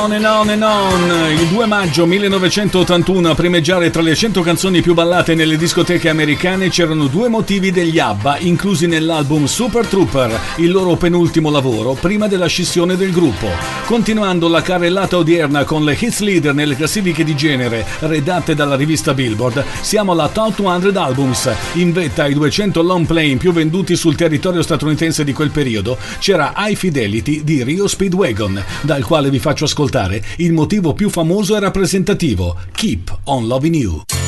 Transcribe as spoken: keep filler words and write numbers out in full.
On and on and on. Il due maggio millenovecentottantuno a primeggiare tra le cento canzoni più ballate nelle discoteche americane c'erano due motivi degli ABBA inclusi nell'album Super Trooper, il loro penultimo lavoro prima della scissione del gruppo. Continuando la carrellata odierna con le hits leader nelle classifiche di genere redatte dalla rivista Billboard, siamo alla Top duecento Albums. In vetta ai duecento long play più venduti sul territorio statunitense di quel periodo c'era High Fidelity di Rio Speedwagon, dal quale vi faccio ascoltare il motivo più famoso e rappresentativo, Keep on Loving You.